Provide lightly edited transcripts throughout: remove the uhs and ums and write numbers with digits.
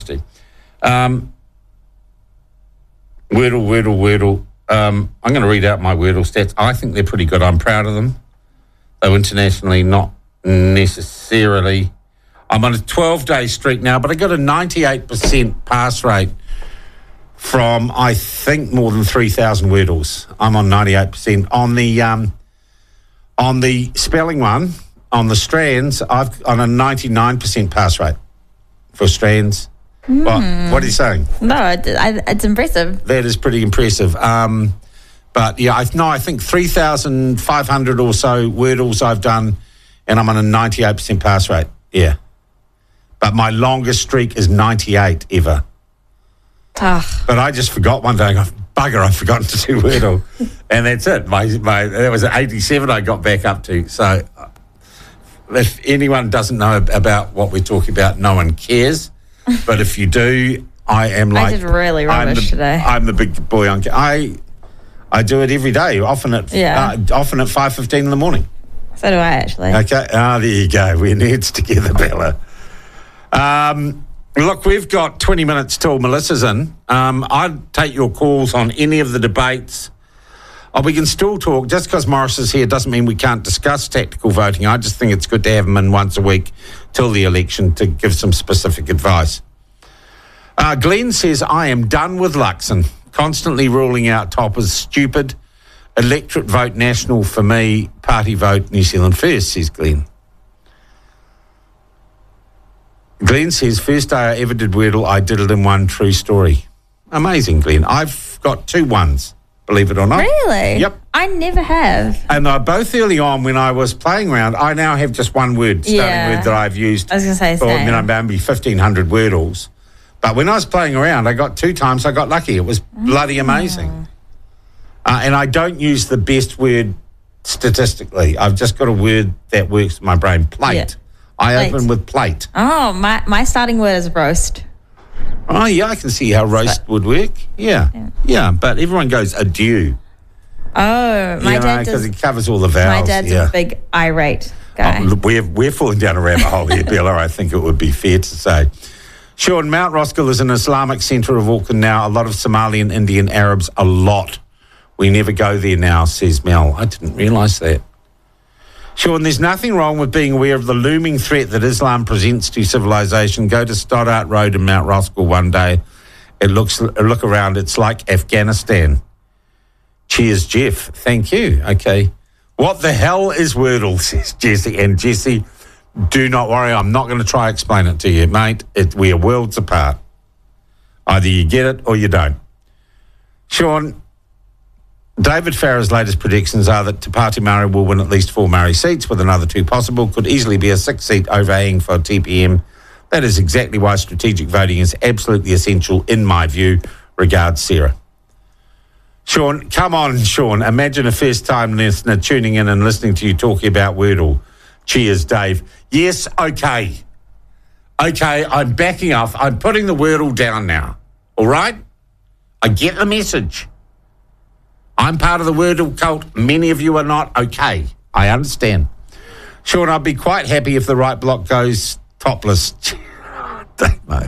Wordle. I'm going to read out my Wordle stats. I think they're pretty good. I'm proud of them. Though internationally, not necessarily. I'm on a 12-day streak now, but I got a 98% pass rate from, I think, more than 3,000 Wordles. I'm on 98%. On the spelling one, on the strands, I've on a 99% pass rate for strands. What are you saying? No, it's impressive. That is pretty impressive. But yeah, I think 3,500 or so Wordles I've done, and I'm on a 98% pass rate. Yeah. But my longest streak is 98 ever. But I just forgot one day. I go, bugger, I've forgotten to do Wordle. And that's it. That was at 87 I got back up to. So if anyone doesn't know about what we're talking about, no one cares. But if you do, I am like... I did really rubbish today. I'm the big boy on... I do it every day, often at 5:15 in the morning. So do I, actually. Okay. There you go. We're nerds together, Bella. Look, we've got 20 minutes till Melissa's in. I'd take your calls on any of the debates. We can still talk. Just because Morris is here doesn't mean we can't discuss tactical voting. I just think it's good to have him in once a week till the election to give some specific advice. Glenn says, I am done with Luxon. Constantly ruling out top is stupid. Electorate vote national for me. Party vote New Zealand first, says Glenn. Glenn says, first day I ever did Wordle, I did it in one true story. Amazing, Glenn. I've got 2 ones, believe it or not. Really? Yep. I never have. And both early on when I was playing around, I now have just one word, starting word that I've used. I was going to say for, same. maybe 1,500 Wordles. But when I was playing around, I got 2 times, I got lucky. It was bloody amazing. And I don't use the best word statistically. I've just got a word that works in my brain. Plate. Yeah. I open with plate. Oh, my starting word is roast. Oh, yeah, I can see how roast would work. Yeah, but everyone goes adieu. Oh, my dad does. Because it covers all the vowels. My dad's a big irate guy. Look, we're falling down a rabbit hole here, Bella, I think it would be fair to say. Sean, Mount Roskill is an Islamic centre of Auckland now. A lot of Somali and Indian Arabs, a lot. We never go there now, says Mel. I didn't realise that. Sean, there's nothing wrong with being aware of the looming threat that Islam presents to civilization. Go to Stoddart Road in Mount Roskill one day. Look around. It's like Afghanistan. Cheers, Jeff. Thank you. Okay. What the hell is Wordle, says Jesse. And Jesse, do not worry. I'm not going to try to explain it to you, mate. We are worlds apart. Either you get it or you don't. Sean, David Farrer's latest predictions are that Te Pāti Māori will win at least 4 Māori seats, with another 2 possible. Could easily be a 6-seat overhang for TPM. That is exactly why strategic voting is absolutely essential, in my view. Regards, Sarah. Sean, come on, Sean. Imagine a first-time listener tuning in and listening to you talking about Wordle. Cheers, Dave. Yes, okay. Okay, I'm backing off. I'm putting the Wordle down now. All right? I get the message. I'm part of the Wordle cult. Many of you are not. Okay, I understand. Sean, I'd be quite happy if the right block goes topless. Don't know.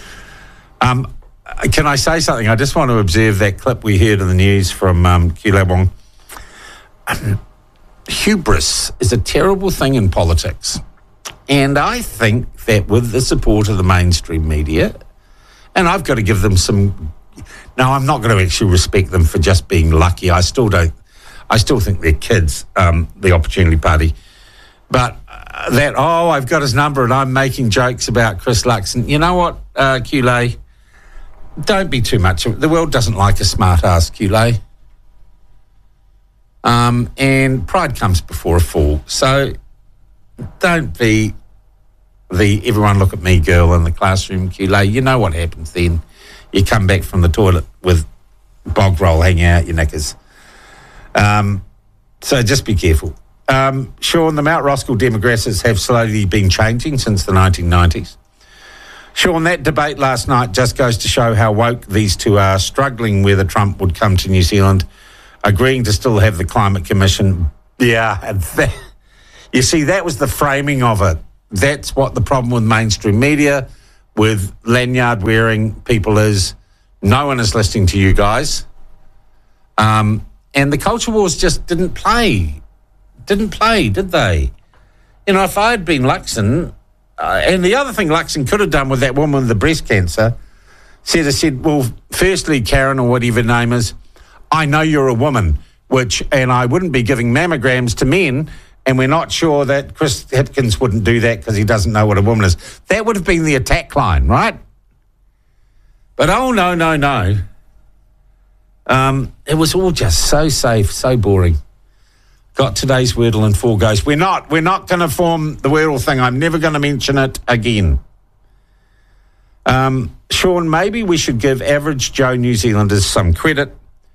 Can I say something? I just want to observe that clip we heard in the news from Kule Wong. Hubris is a terrible thing in politics. And I think that with the support of the mainstream media, and I've got to give them some... No, I'm not going to actually respect them for just being lucky. I still don't. I still think they're kids, the Opportunity Party. But I've got his number and I'm making jokes about Chris Luxon. You know what, Kule? Don't be too much. The world doesn't like a smart-ass, Kule. And pride comes before a fall. So don't be the everyone look at me girl in the classroom, Kule. You know what happens then. You come back from the toilet with bog roll hanging out your knickers. So just be careful. Sean, the Mount Roskill demographics have slowly been changing since the 1990s. Sean, that debate last night just goes to show how woke these two are, struggling whether Trump would come to New Zealand, agreeing to still have the Climate Commission. Yeah, you see, that was the framing of it. That's what the problem with mainstream media. with lanyard-wearing people is no one is listening to you guys. And the culture wars just didn't play, did they? You know, if I had been Luxon, and the other thing Luxon could have done with that woman with the breast cancer, said, well, firstly, Karen, or whatever her name is, I know you're a woman, and I wouldn't be giving mammograms to men, and we're not sure that Chris Hipkins wouldn't do that because he doesn't know what a woman is. That would have been the attack line, right? But no. It was all just so safe, so boring. Got today's Wordle in 4 goes. We're not going to form the Wordle thing. I'm never going to mention it again. Sean, maybe we should give average Joe New Zealanders some credit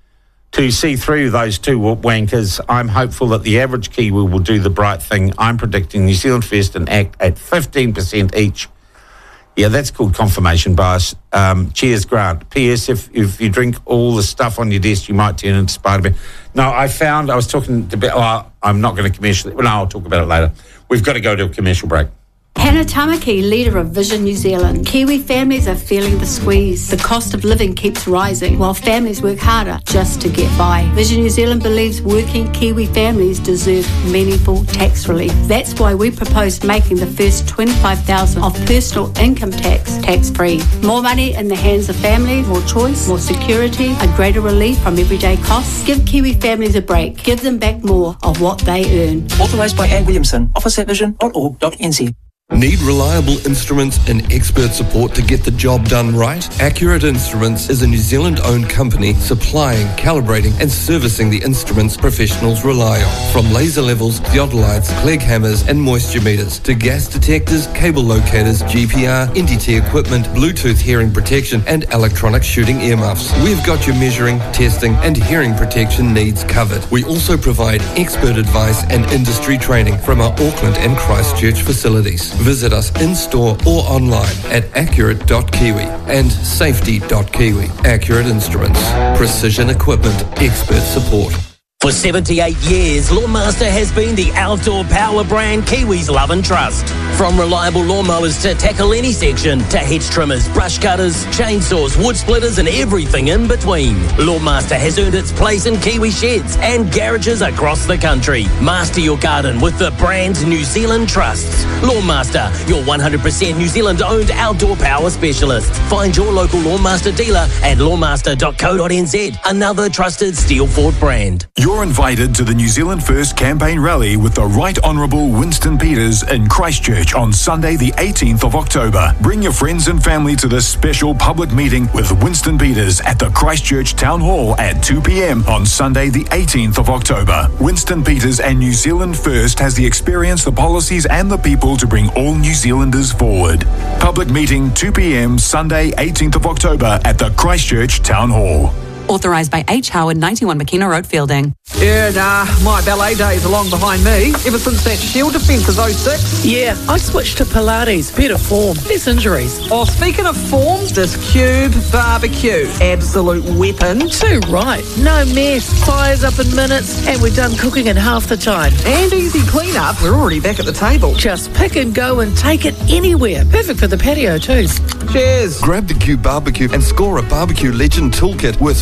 to see through those two wankers. I'm hopeful that the average Kiwi will do the bright thing. I'm predicting New Zealand First and ACT at 15% each. Yeah, that's called confirmation bias. Cheers, Grant. P.S. If you drink all the stuff on your desk, you might turn into Spider-Man. No, I was talking about, I'm not going to commercial. No, I'll talk about it later. We've got to go to a commercial break. Hannah Tamaki, leader of Vision New Zealand. Kiwi families are feeling the squeeze. The cost of living keeps rising while families work harder just to get by. Vision New Zealand believes working Kiwi families deserve meaningful tax relief. That's why we proposed making the first $25,000 of personal income tax-free. More money in the hands of families, more choice, more security, a greater relief from everyday costs. Give Kiwi families a break. Give them back more of what they earn. Authorised by Anne Williamson. Office at vision.org.nz. Need reliable instruments and expert support to get the job done right? Accurate Instruments is a New Zealand-owned company supplying, calibrating and servicing the instruments professionals rely on. From laser levels, theodolites, Clegg hammers and moisture meters to gas detectors, cable locators, GPR, NDT equipment, Bluetooth hearing protection and electronic shooting earmuffs. We've got your measuring, testing and hearing protection needs covered. We also provide expert advice and industry training from our Auckland and Christchurch facilities. Visit us in-store or online at accurate.kiwi and safety.kiwi. Accurate Instruments. Precision equipment. Expert support. For 78 years, Lawnmaster has been the outdoor power brand Kiwis love and trust. From reliable lawnmowers to tackle any section, to hedge trimmers, brush cutters, chainsaws, wood splitters and everything in between. Lawnmaster has earned its place in Kiwi sheds and garages across the country. Master your garden with the brand New Zealand trusts. Lawnmaster, your 100% New Zealand owned outdoor power specialist. Find your local Lawnmaster dealer at lawnmaster.co.nz, another trusted Steel Ford brand. You're invited to the New Zealand First campaign rally with the Right Honourable Winston Peters in Christchurch on Sunday the 18th of October. Bring your friends and family to this special public meeting with Winston Peters at the Christchurch Town Hall at 2 p.m. on Sunday the 18th of October. Winston Peters and New Zealand First has the experience, the policies and the people to bring all New Zealanders forward. Public meeting 2 p.m. Sunday 18th of October at the Christchurch Town Hall. Authorised by H. Howard, 91 McKenna Road, Fielding. Yeah, nah, my ballet days are long behind me. Ever since that Shield defence was 06. Yeah, I switched to Pilates. Better form, less injuries. Oh, speaking of form, this Cube barbecue. Absolute weapon. Too right. No mess. Fires up in minutes, and we're done cooking in half the time. And easy clean-up. We're already back at the table. Just pick and go and take it anywhere. Perfect for the patio too. Cheers. Grab the Cube barbecue and score a barbecue legend toolkit worth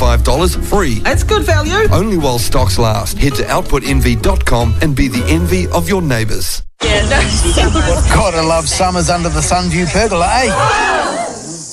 $45 free. That's good value. Only while stocks last. Head to outputenvy.com and be the envy of your neighbours. Yeah, no. Gotta love summers under the Sunview pergola, eh?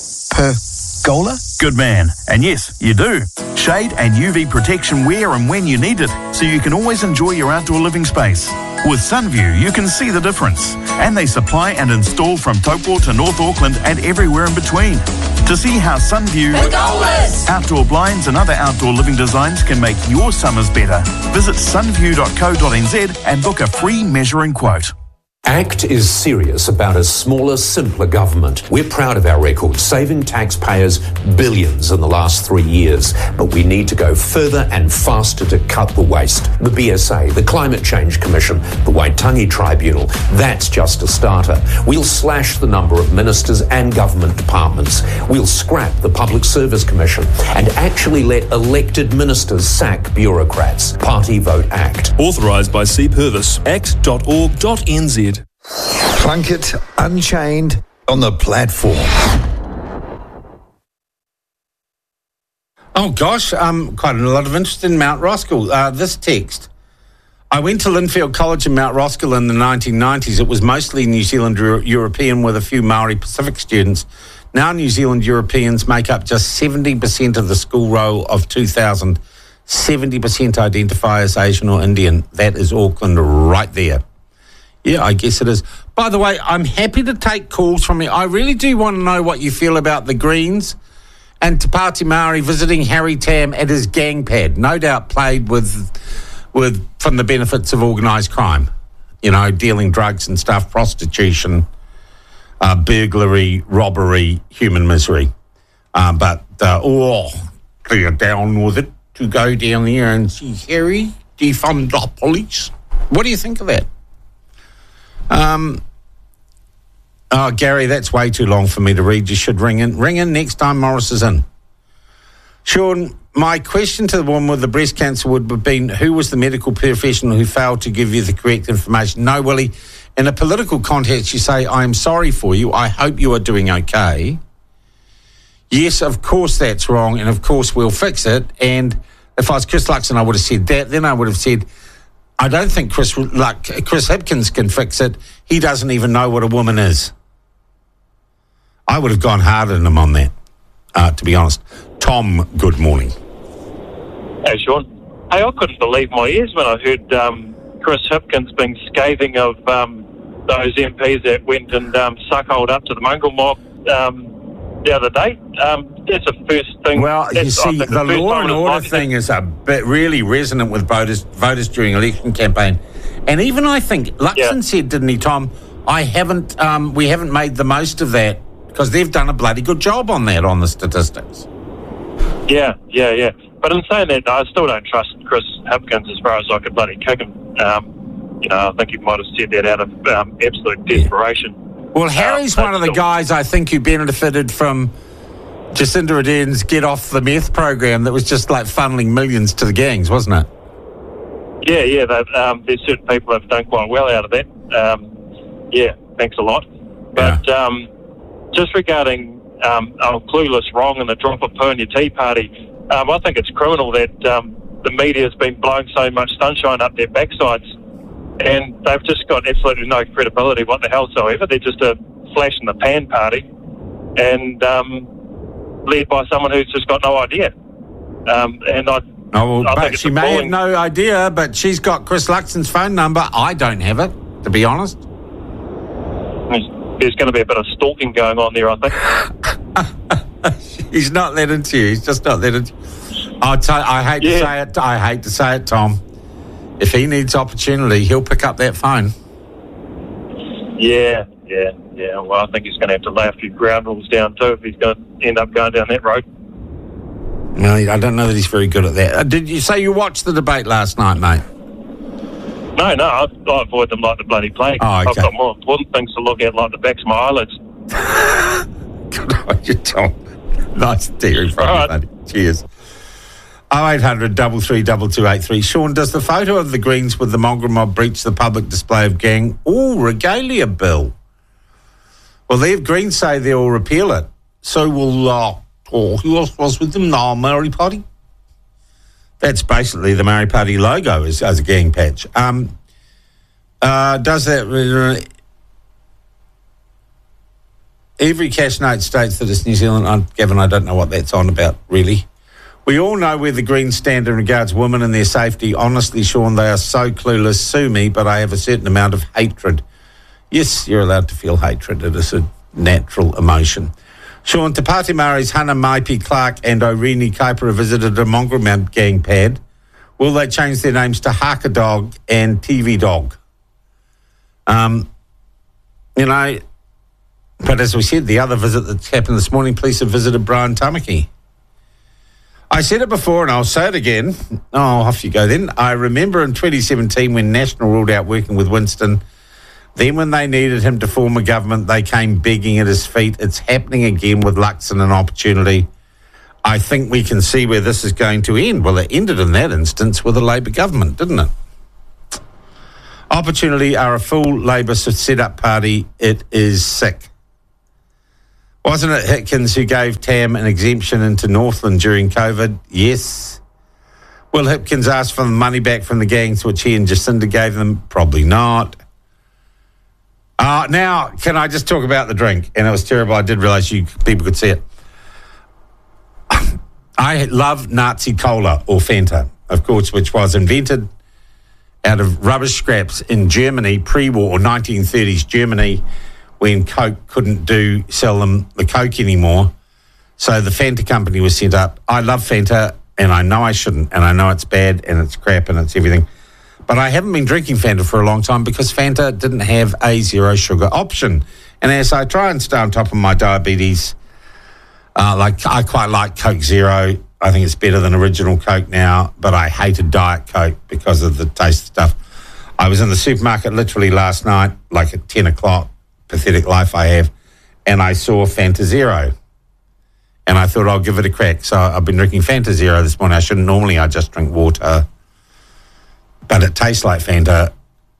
Pergola? Good man. And yes, you do. Shade and UV protection where and when you need it, so you can always enjoy your outdoor living space. With Sunview, you can see the difference. And they supply and install from Taupo to North Auckland and everywhere in between. To see how Sunview outdoor blinds and other outdoor living designs can make your summers better, visit sunview.co.nz and book a free measuring quote. ACT is serious about a smaller, simpler government. We're proud of our record, saving taxpayers billions in the last 3 years. But we need to go further and faster to cut the waste. The BSA, the Climate Change Commission, the Waitangi Tribunal, that's just a starter. We'll slash the number of ministers and government departments. We'll scrap the Public Service Commission and actually let elected ministers sack bureaucrats. Party Vote ACT. Authorised by C. Purvis. act.org.nz. Plunkett, Unchained, on the platform. Oh, gosh, quite a lot of interest in Mount Roskill. This text. I went to Linfield College in Mount Roskill in the 1990s. It was mostly New Zealand European with a few Maori Pacific students. Now New Zealand Europeans make up just 70% of the school roll of 2,000. 70% identify as Asian or Indian. That is Auckland right there. Yeah, I guess it is. By the way, I'm happy to take calls from you. I really do want to know what you feel about the Greens and Te Pāti Māori visiting Harry Tam at his gang pad. No doubt played with from the benefits of organised crime. You know, dealing drugs and stuff, prostitution, burglary, robbery, human misery. But they're down with it to go down there and see Harry defund the police. What do you think of that? Gary, that's way too long for me to read. You should ring in. Ring in next time Morris is in. Sean, my question to the woman with the breast cancer would have been, who was the medical professional who failed to give you the correct information? No, Willie. In a political context, you say, I am sorry for you. I hope you are doing okay. Yes, of course that's wrong, and of course we'll fix it. And if I was Chris Luxon, I would have said that. Then I would have said, I don't think Chris Hipkins can fix it. He doesn't even know what a woman is. I would have gone harder than him on that, to be honest. Tom, good morning. Hey, Sean. Hey, I couldn't believe my ears when I heard Chris Hipkins being scathing of those MPs that went and suckholed up to the mongrel mob the other day. That's the first thing. Well, you see, the law and order thing is a bit really resonant with voters during election campaign. And even I think, Luxon said, didn't he, Tom, we haven't made the most of that because they've done a bloody good job on that, on the statistics. Yeah. But in saying that, I still don't trust Chris Hipkins as far as I could bloody kick him. I think he might have said that out of absolute desperation. Well, Harry's one of the guys, I think, who benefited from Jacinda Ardern's Get Off the Meth program that was just like funneling millions to the gangs, wasn't it? Yeah. There's certain people that have done quite well out of that. Thanks a lot. But just regarding Clueless Wrong and the drop of poo in your tea party, I think it's criminal that the media's been blowing so much sunshine up their backsides, and they've just got absolutely no credibility whatsoever. They're just a flash in the pan party, and led by someone who's just got no idea. I think she may have no idea, but she's got Chris Luxon's phone number. I don't have it, to be honest. There's going to be a bit of stalking going on there, I think. He's not that into you. He's just not that into you. I hate to say it. I hate to say it, Tom. If he needs opportunity, he'll pick up that phone. Yeah. Well, I think he's going to have to lay a few ground rules down too if he's going to end up going down that road. No, I don't know that he's very good at that. Did you say you watched the debate last night, mate? No, I avoid them like the bloody plague. Oh, okay. I've got more important things to look at, like the backs of my eyelids. Good on you, Tom. Nice theory from you, buddy. Cheers. 0800 333 2283. Sean, does the photo of the Greens with the mongrel mob breach the public display of gang regalia bill? Well, the Greens say they'll repeal it. So will, who else was with them? The Maori Party? That's basically the Maori Party logo as a gang patch. Does that... every cash note states that it's New Zealand. Gavin, I don't know what that's on about, really. We all know where the Greens stand in regards to women and their safety. Honestly, Sean, they are so clueless. Sue me, but I have a certain amount of hatred. Yes, you're allowed to feel hatred. It is a natural emotion. Sean, Te Pāti Māori's Hannah Maipi Clark and Orini Kaipara visited a mongrel mob gang pad. Will they change their names to Haka Dog and TV Dog? But as we said, the other visit that happened this morning, police have visited Brian Tamaki. I said it before and I'll say it again. Oh, off you go then. I remember in 2017 when National ruled out working with Winston. Then when they needed him to form a government, they came begging at his feet. It's happening again with Luxon and Opportunity. I think we can see where this is going to end. Well, it ended in that instance with a Labour government, didn't it? Opportunity are a full Labour set-up party. It is sick. Wasn't it Hitkins who gave Tam an exemption into Northland during COVID? Yes. Will Hipkins ask for the money back from the gangs which he and Jacinda gave them? Probably not. Now, can I just talk about the drink? And it was terrible. I did realise people could see it. I love Nazi Cola, or Fanta, of course, which was invented out of rubbish scraps in Germany, pre-war, or 1930s Germany, when Coke couldn't sell them the Coke anymore. So the Fanta company was set up. I love Fanta, and I know I shouldn't, and I know it's bad, and it's crap, and it's everything. But I haven't been drinking Fanta for a long time because Fanta didn't have a zero sugar option. And as I try and stay on top of my diabetes, I quite like Coke Zero. I think it's better than original Coke now, but I hated Diet Coke because of the taste stuff. I was in the supermarket literally last night, like at 10 o'clock, pathetic life I have, and I saw Fanta Zero. And I thought I'll give it a crack. So I've been drinking Fanta Zero this morning. I shouldn't normally, I just drink water. But it tastes like Fanta,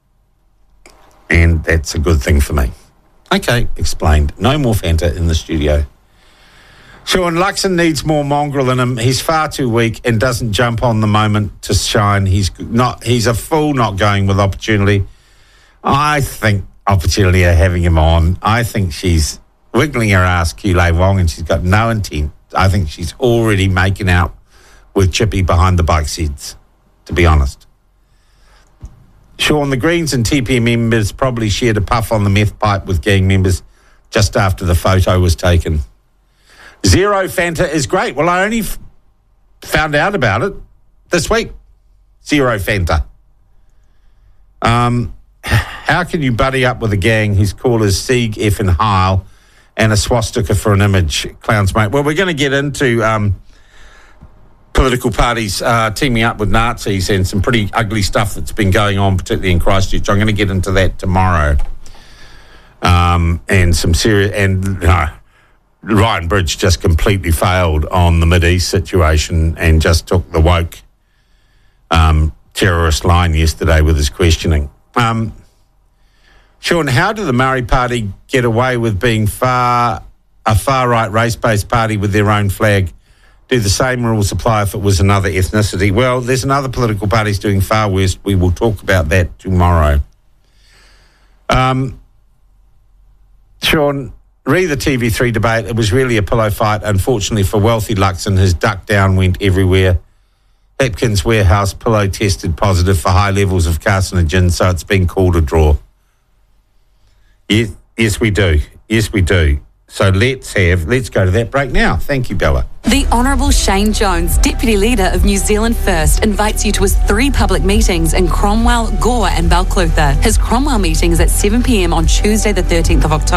and that's a good thing for me. Okay, explained. No more Fanta in the studio. Sean Luxon needs more mongrel in him. He's far too weak and doesn't jump on the moment to shine. He's a fool not going with Opportunity. I think Opportunity are having him on. I think she's wiggling her ass, Keeley Wong, and she's got no intent. I think she's already making out with Chippy behind the bike seats, to be honest. Sean, the Greens and TP members probably shared a puff on the meth pipe with gang members just after the photo was taken. Zero Fanta is great. Well, I only found out about it this week. Zero Fanta. How can you buddy up with a gang whose callers Sieg, F and Heil and a swastika for an image? Clowns, mate. Well, we're going to get into political parties teaming up with Nazis and some pretty ugly stuff that's been going on, particularly in Christchurch. I'm going to get into that tomorrow. And some serious... And Ryan Bridge just completely failed on the Mideast situation and just took the woke terrorist line yesterday with his questioning. Sean, how did the Maori Party get away with being a far-right race-based party with their own flag? Do the same rules apply if it was another ethnicity? Well, there's another political parties doing far worse. We will talk about that tomorrow. Sean, re the TV3 debate, it was really a pillow fight. Unfortunately for wealthy Luxon, his duck down went everywhere. Hipkins' warehouse pillow tested positive for high levels of carcinogen, so it's been called a draw. Yes, we do. Yes, we do. So let's go to that break now. Thank you, Bella. The Honourable Shane Jones, Deputy Leader of New Zealand First, invites you to his 3 public meetings in Cromwell, Gore and Balclutha. His Cromwell meeting is at 7 p.m. on Tuesday the 13th of October.